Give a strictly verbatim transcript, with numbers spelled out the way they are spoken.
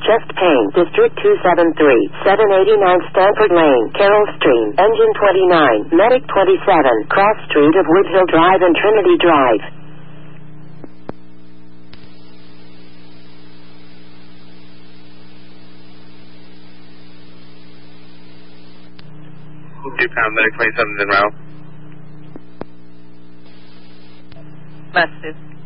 chest pain, District two seven three, seven eighty-nine Stanford Lane, Carroll Stream, Engine twenty-nine, Medic twenty-seven, Cross Street of Woodhill Drive and Trinity Drive. two pound Medic twenty-seven in route. Message.